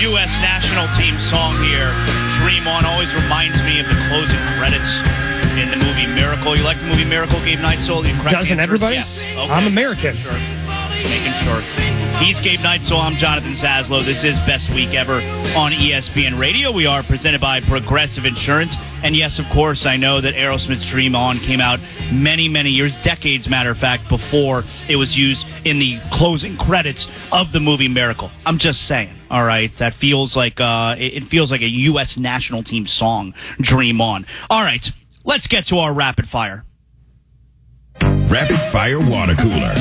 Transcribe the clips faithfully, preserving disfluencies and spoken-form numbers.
U S national team song here, Dream On, always reminds me of the closing credits in the movie Miracle. You like the movie Miracle, Gabe Neitzel? Doesn't everybody? Yes. Okay. I'm American. Sure. Just making sure. He's Gabe Neitzel. I'm Jonathan Zaslow. This is Best Week Ever on E S P N Radio. We are presented by Progressive Insurance. And yes, of course, I know that Aerosmith's Dream On came out many, many years, decades, matter of fact, before it was used in the closing credits of the movie Miracle. I'm just saying. All right, that feels like uh, it feels like a U S national team song, Dream On. All right, let's get to our rapid fire. Rapid Fire Water Cooler.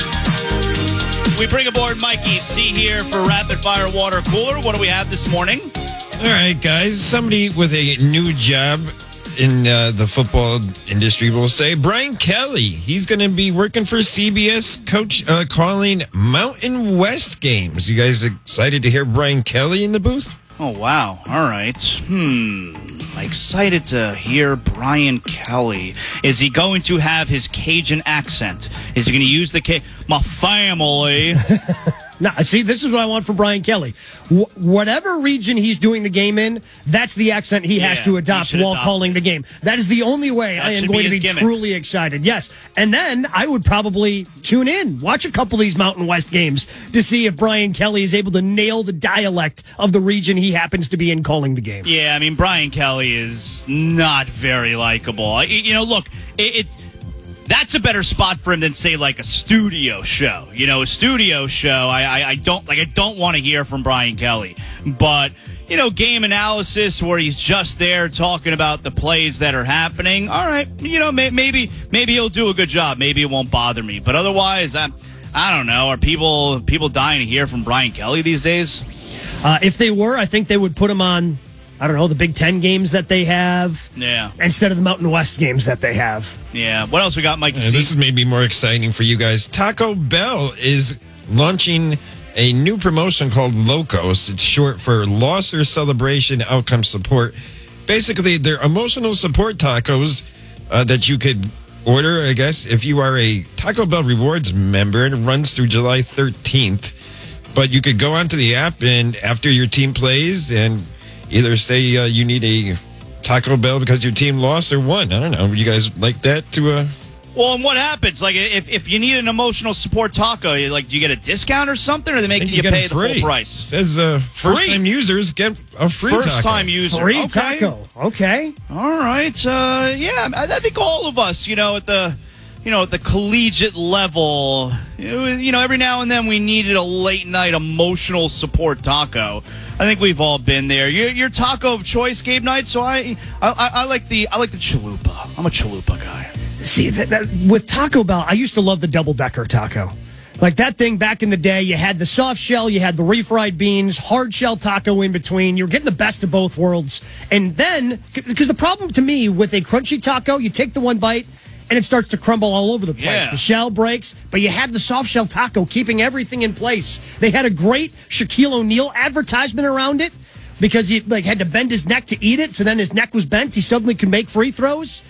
We bring aboard Mikey C here for Rapid Fire Water Cooler. What do we have this morning? All right, guys. Somebody with a new job in uh, the football industry will say, Brian Kelly. He's going to be working for C B S, coach uh, calling Mountain West games. You guys excited to hear Brian Kelly in the booth? Oh, wow. All right. Hmm. Excited to hear Brian Kelly. Is he going to have his Cajun accent? Is he going to use the Ca- my family? No, see, this is what I want for Brian Kelly. Wh- whatever region he's doing the game in, that's the accent he has Yeah, to he adopt should while adopt calling it. the game. That is the only way That I am should going be to his be gimmick. truly excited. Yes. And then I would probably tune in, watch a couple of these Mountain West games to see if Brian Kelly is able to nail the dialect of the region he happens to be in calling the game. Yeah, I mean, Brian Kelly is not very likable. You know, look, it, it's that's a better spot for him than, say, like a studio show. You know, a studio show, I, I, I don't like. I don't want to hear from Brian Kelly, but you know, game analysis where he's just there talking about the plays that are happening. All right, you know, may, maybe maybe he'll do a good job. Maybe it won't bother me. But otherwise, I, I don't know. Are people people dying to hear from Brian Kelly these days? Uh, if they were, I think they would put him on, I don't know, the Big Ten games that they have. Yeah. Instead of the Mountain West games that they have. Yeah. What else we got, Mikey? Uh, this is maybe more exciting for you guys. Taco Bell is launching a new promotion called Locos. It's short for Loss or Celebration Outcome Support. Basically, they're emotional support tacos uh, that you could order, I guess, if you are a Taco Bell Rewards member, and it runs through July thirteenth. But you could go onto the app, and after your team plays, and either say uh, you need a Taco Bell because your team lost or won. I don't know. Would you guys like that to... Uh... Well, and what happens? Like, if, if you need an emotional support taco, you, like, do you get a discount or something, or are they making you, you pay the free. full price? Says uh, first-time users get a free taco. First-time user. Free okay. taco. Okay. All right. Uh, yeah, I, I think all of us, you know, at the... You know, at the collegiate level, you know, every now and then we needed a late night emotional support taco. I think we've all been there. Your, your taco of choice, Gabe Knight. So I, I, I like the, I like the chalupa. I'm a chalupa guy. See, that, that, with Taco Bell, I used to love the double decker taco. Like that thing back in the day, you had the soft shell, you had the refried beans, hard shell taco in between. You were getting the best of both worlds. And then, because the problem to me with a crunchy taco, you take the one bite, and it starts to crumble all over the place. Yeah. The shell breaks, but you had the soft shell taco keeping everything in place. They had a great Shaquille O'Neal advertisement around it because he like had to bend his neck to eat it, so then his neck was bent. He suddenly could make free throws.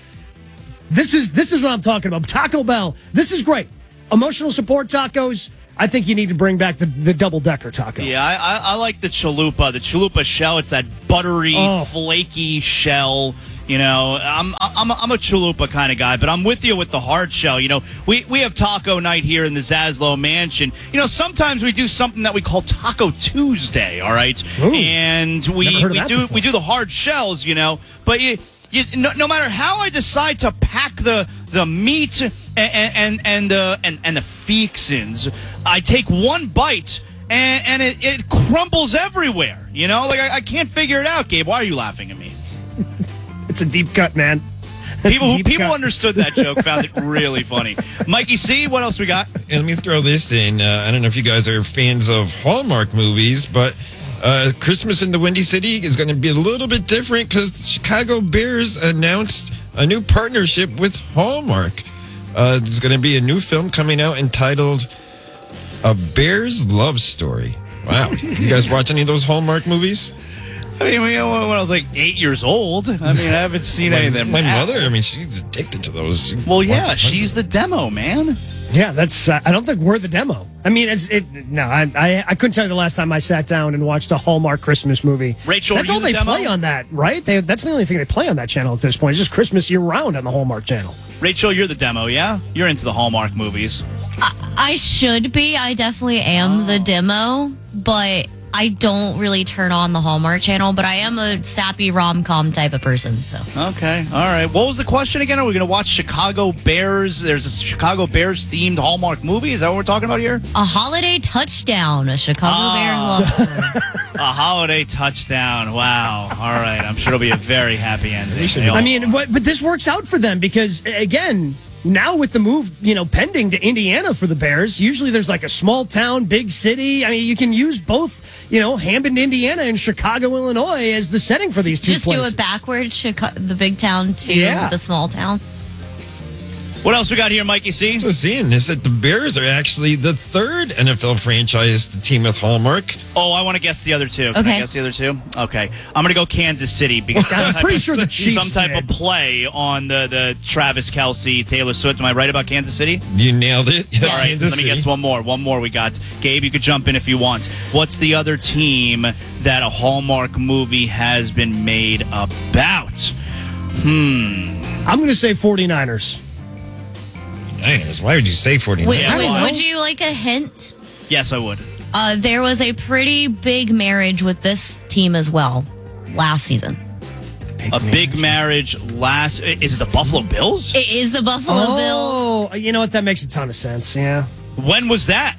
This is this is what I'm talking about. Taco Bell, this is great. Emotional support tacos, I think you need to bring back the, the double-decker taco. Yeah, I, I, I like the chalupa. The chalupa shell, it's that buttery, Oh. flaky shell. You know, I'm I'm a, I'm a chalupa kind of guy, but I'm with you with the hard shell. You know, we, we have taco night here in the Zaslow Mansion. You know, sometimes we do something that we call Taco Tuesday. All right, Ooh, and we never heard of we that do before. we do the hard shells. You know, but you, you no, no matter how I decide to pack the the meat and and and the and, and the fixins, I take one bite. And, and it, it crumbles everywhere. You know, like I, I can't figure it out. Gabe, why are you laughing at me? It's a deep cut, man. That's People a who deep people cut. understood that joke found it really funny. Mikey C, what else we got? And let me throw this in. Uh, I don't know if you guys are fans of Hallmark movies, but uh, Christmas in the Windy City is going to be a little bit different because the Chicago Bears announced a new partnership with Hallmark. Uh, there's going to be a new film coming out entitled A Bear's Love Story. Wow. You guys watch any of those Hallmark movies? I mean, when I was like eight years old, I mean, I haven't seen any of them. My mother, I mean, she's addicted to those. Well, yeah, Watch- she's the demo, man. Yeah, that's. Uh, I don't think we're the demo. I mean, it's, it. No, I, I. I couldn't tell you the last time I sat down and watched a Hallmark Christmas movie. Rachel, that's were you all the they demo? play on that, right? They, that's the only thing they play on that channel at this point. It's just Christmas year round on the Hallmark channel. Rachel, you're the demo, yeah? You're into the Hallmark movies. I should be. I definitely am the demo, but I don't really turn on the Hallmark channel, but I am a sappy rom-com type of person, so. Okay, all right. What was the question again? Are we going to watch Chicago Bears? There's a Chicago Bears-themed Hallmark movie? Is that what we're talking about here? A holiday touchdown, a Chicago Ah. Bears love story. A holiday touchdown. Wow. All right. I'm sure it'll be a very happy ending. They all I mean, but, but this works out for them because, again, now with the move, you know, pending to Indiana for the Bears, usually there's like a small town, big city. I mean, you can use both, you know, Hammond, Indiana, and Chicago, Illinois as the setting for these two Just places. do it backwards, Chicago, the big town to Yeah. the small town. What else we got here, Mikey C? So seeing is that the Bears are actually the third N F L franchise to team with Hallmark. Oh, I want to guess the other two. Can I Okay. guess the other two? Okay. I'm going to go Kansas City because I'm some type pretty of- sure the Chiefs some type did. of play on the, the Travis Kelce, Taylor Swift. Am I right about Kansas City? You nailed it. Yes. All right, Kansas let me City. guess one more. One more we got. Gabe, you could jump in if you want. What's the other team that a Hallmark movie has been made about? Hmm. I'm going to say 49ers. Niners. Why would you say forty-nine? Wait, Yeah, wait, well- would you like a hint? Yes, I would. Uh, there was a pretty big marriage with this team as well last season. A big marriage last. Is it the Buffalo Bills? It is the Buffalo Bills. Oh, you know what? That makes a ton of sense. Yeah. When was that?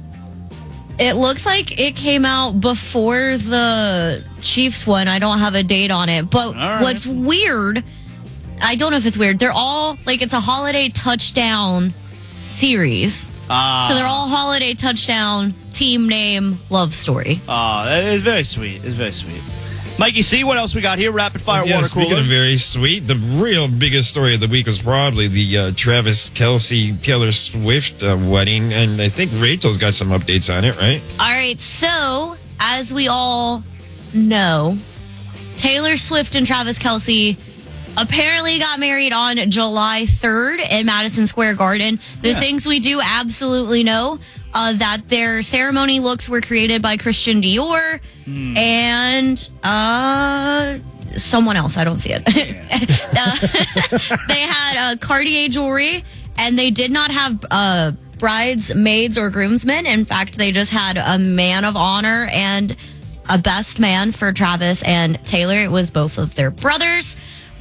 It looks like it came out before the Chiefs one. I don't have a date on it. But right. what's weird, I don't know if it's weird. They're all, like, it's a holiday touchdown series. Ah. So they're all holiday touchdown, team name, love story. Oh, it's very sweet. It's very sweet. Mikey C, what else we got here? Rapid fire Yeah, water speaking cooler. of very sweet, the real biggest story of the week was probably the uh, Travis Kelce Taylor Swift uh, wedding, and I think Rachel's got some updates on it, right? All right, so as we all know, Taylor Swift and Travis Kelce apparently got married on July third in Madison Square Garden. The Yeah. things we do absolutely know, uh, that their ceremony looks were created by Christian Dior and uh, someone else. I don't see it. Uh, they had uh, Cartier jewelry, and they did not have uh, bridesmaids or groomsmen. In fact, they just had a man of honor and a best man for Travis and Taylor. It was both of their brothers.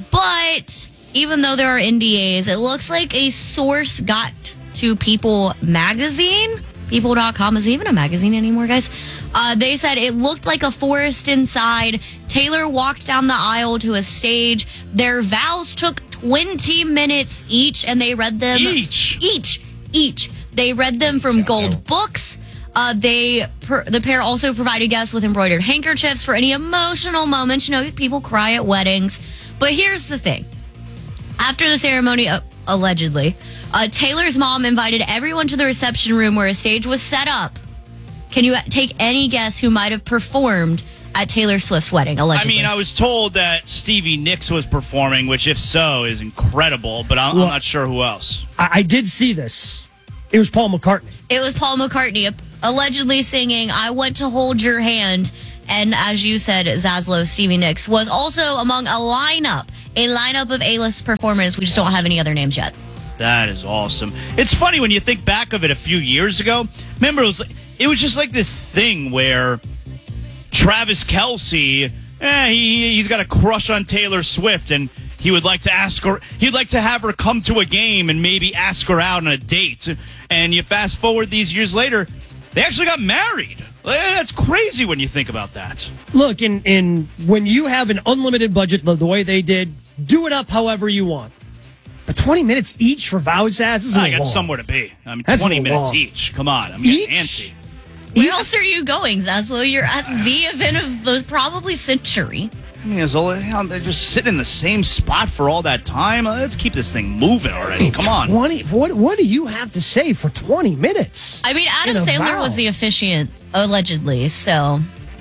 But even though there are N D As, it looks like a source got to People magazine. People dot com is even a magazine anymore, guys. Uh, they said it looked like a forest inside. Taylor walked down the aisle to a stage. Their vows took twenty minutes each, and they read them Each? Each, each. They read them from gold books. Uh, they per, the pair also provided guests with embroidered handkerchiefs for any emotional moments. You know, people cry at weddings. But here's the thing. After the ceremony, uh, allegedly, uh, Taylor's mom invited everyone to the reception room where a stage was set up. Can you take any guess who might have performed at Taylor Swift's wedding, I allegedly? mean, I was told that Stevie Nicks was performing, which, if so, is incredible, but I'm, Well- I'm not sure who else. I, I did see this. It was Paul McCartney. It was Paul McCartney allegedly singing, I Want to Hold Your Hand. And as you said, Zaslow, Stevie Nicks was also among a lineup, a lineup of A-list performers. We just don't have any other names yet. That is awesome. It's funny when you think back of it a few years ago. Remember, it was like, it was just like this thing where Travis Kelce, eh, he he's got a crush on Taylor Swift, and he would like to ask her. He'd like to have her come to a game and maybe ask her out on a date. And you fast forward these years later, they actually got married. Eh, That's crazy when you think about that. Look, in, in when you have an unlimited budget the, the way they did, do it up however you want. But twenty minutes each for vows ads is a I little got long. somewhere to be. I mean, That's a twenty little minutes long. each. Come on, I'm Each? getting antsy. Where else are you going, Zaslow? You're at the event of the probably century. I mean, it's all, hell, they're just sitting in the same spot for all that time. Uh, Let's keep this thing moving already. Come on. twenty. What What do you have to say for twenty minutes? I mean, Adam In a Sandler vow. was the officiant, allegedly, so... All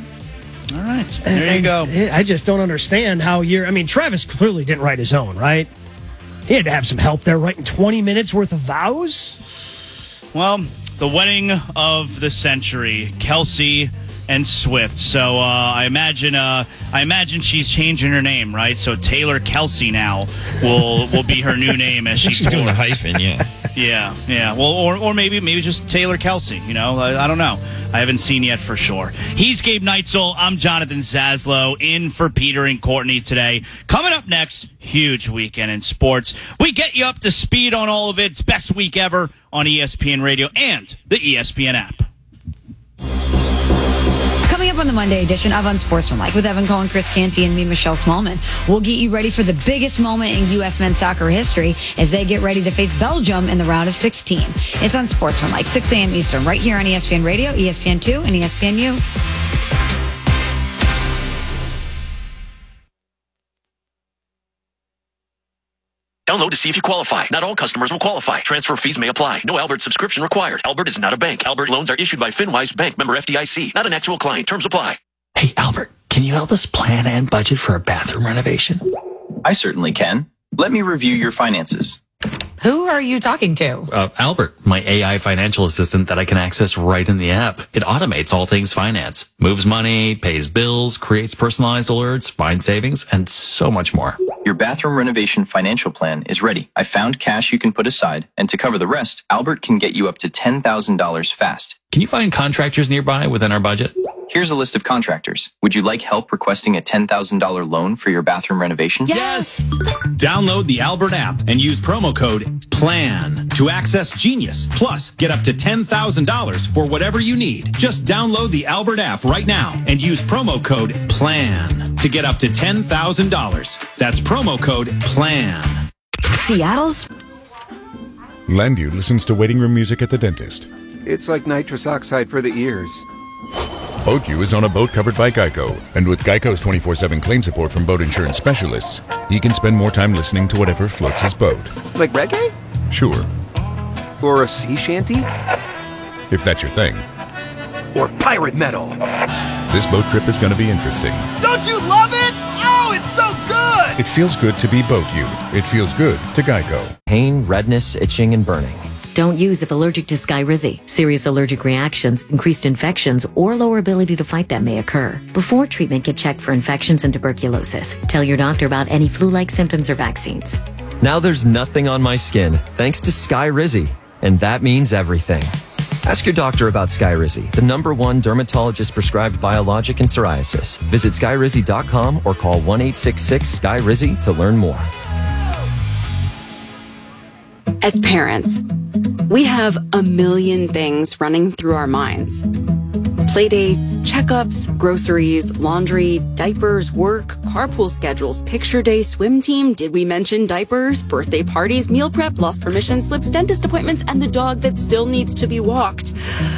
right. There you go. I just don't understand how you're. I mean, Travis clearly didn't write his own, right? He had to have some help there, writing twenty minutes worth of vows. well, the wedding of the century, Kelsey and Swift. So uh, I imagine uh, I imagine she's changing her name, right? So Taylor Kelsey now will will be her new name as she She's doing a tours. hyphen, yeah. Yeah, yeah. Well, or or maybe maybe just Taylor Kelsey. You know, I, I don't know. I haven't seen yet for sure. He's Gabe Neitzel. I'm Jonathan Zaslow, in for Peter and Courtney today. Coming up next, huge weekend in sports. We get you up to speed on all of it. It's best week ever on E S P N Radio and the E S P N app. Coming up on the Monday edition of Unsportsmanlike with Evan Cohen, Chris Canty, and me, Michelle Smallman, we'll get you ready for the biggest moment in U S men's soccer history as they get ready to face Belgium in the round of sixteen. It's Unsportsmanlike, six a.m. Eastern, right here on E S P N Radio, E S P N two, and E S P N U. Download to see if you qualify. Not all customers will qualify. Transfer fees may apply. No Albert subscription required. Albert is not a bank. Albert loans are issued by FinWise Bank, member F D I C. Not an actual client. Terms apply. Hey, Albert, can you help us plan and budget for a bathroom renovation? I certainly can. Let me review your finances. Who are you talking to? Uh, Albert, my A I financial assistant that I can access right in the app. It automates all things finance, moves money, pays bills, creates personalized alerts, finds savings, and so much more. Your bathroom renovation financial plan is ready. I found cash you can put aside, and to cover the rest, Albert can get you up to ten thousand dollars fast. Can you find contractors nearby within our budget? Here's a list of contractors. Would you like help requesting a ten thousand dollars loan for your bathroom renovation? Yes! Download the Albert app and use promo code PLAN to access Genius. Plus, get up to ten thousand dollars for whatever you need. Just download the Albert app right now and use promo code PLAN to get up to ten thousand dollars. That's promo code PLAN. Seattle's Lendu listens to waiting room music at the dentist. It's like nitrous oxide for the ears. BoatU is on a boat covered by Geico. And with Geico's twenty-four seven claim support from boat insurance specialists, he can spend more time listening to whatever floats his boat. Like reggae? Sure. Or a sea shanty? If that's your thing. Or pirate metal? This boat trip is going to be interesting. Don't you love it? Oh, it's so good! It feels good to be BoatU. It feels good to Geico. Pain, redness, itching, and burning. Don't use if allergic to Skyrizi. Serious allergic reactions, increased infections, or lower ability to fight them may occur. Before treatment, get checked for infections and tuberculosis. Tell your doctor about any flu-like symptoms or vaccines. Now there's nothing on my skin, thanks to Skyrizi. And that means everything. Ask your doctor about Skyrizi, the number one dermatologist-prescribed biologic in psoriasis. Visit skyrizi dot com or call one eight six six Sky Rizzi to learn more. As parents, we have a million things running through our minds. Playdates, checkups, groceries, laundry, diapers, work, carpool schedules, picture day, swim team, did we mention diapers, birthday parties, meal prep, lost permission slips, dentist appointments, and the dog that still needs to be walked.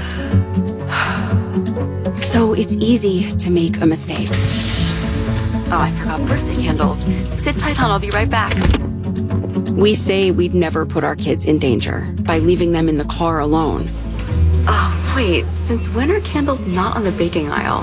So it's easy to make a mistake. Oh, I forgot birthday candles. Sit tight, hon, I'll be right back. We say we'd never put our kids in danger by leaving them in the car alone. Oh, wait, since when are candles not on the baking aisle?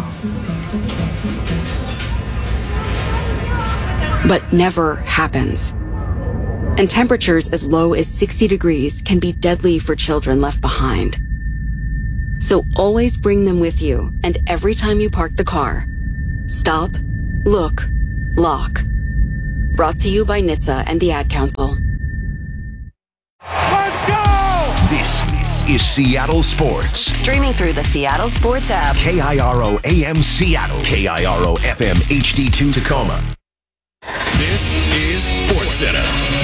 But never happens. And temperatures as low as sixty degrees can be deadly for children left behind. So always bring them with you, and every time you park the car, stop, look, lock. Brought to you by N H T S A and the Ad Council. Let's go! This is Seattle Sports. Streaming through the Seattle Sports app. K I R O A M Seattle. K I R O F M H D two Tacoma. This is SportsCenter.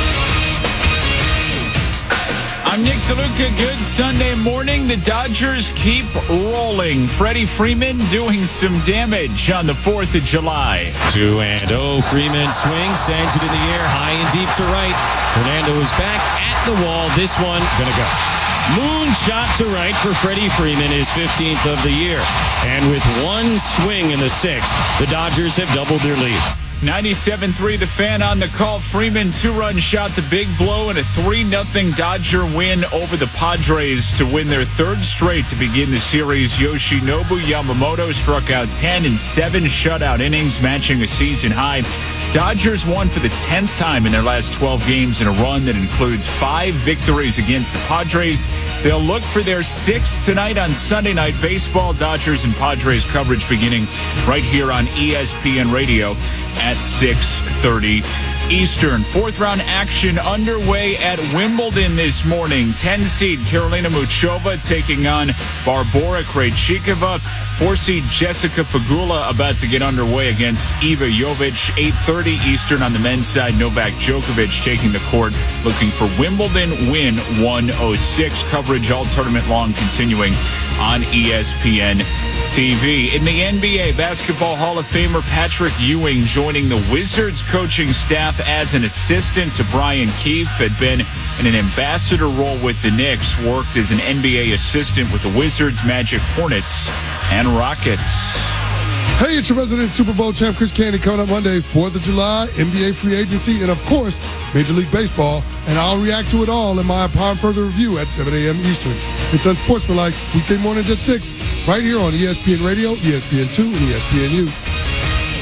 I'm Nick DeLuca. Good Sunday morning. The Dodgers keep rolling. Freddie Freeman doing some damage on the fourth of July. two and oh. Freeman swings, sends it in the air, high and deep to right. Hernando is back at the wall. This one gonna go. Moonshot to right for Freddie Freeman, his fifteenth of the year. And with one swing in the sixth, the Dodgers have doubled their lead. ninety-seven three The Fan on the call. Freeman two-run shot, the big blow, and a three nothing Dodger win over the Padres to win their third straight to begin the series. Yoshinobu Yamamoto struck out ten in seven shutout innings, matching a season high. Dodgers won for the tenth time in their last twelve games in a run that includes five victories against the Padres. They'll look for their sixth tonight on Sunday Night Baseball. Dodgers and Padres coverage beginning right here on E S P N Radio at six thirty Eastern. Fourth round action underway at Wimbledon this morning. ten seed Karolina Muchova taking on Barbora Krejcikova. four seed Jessica Pegula about to get underway against Iva Jovic. eight thirty Eastern on the men's side. Novak Djokovic taking the court, looking for Wimbledon win one oh six. Coverage all tournament long continuing on E S P N T V. In the N B A, Basketball Hall of Famer Patrick Ewing joining the Wizards coaching staff as an assistant to Brian Keefe, had been in an ambassador role with the Knicks, worked as an N B A assistant with the Wizards, Magic, Hornets, and Rockets. Hey, it's your resident Super Bowl champ, Chris Candy, coming up Monday, fourth of July, N B A free agency, and of course, Major League Baseball. And I'll react to it all in my Upon Further review at seven a.m. Eastern. It's Unsportsmanlike, weekday mornings at six, right here on E S P N Radio, E S P N two, and E S P N U.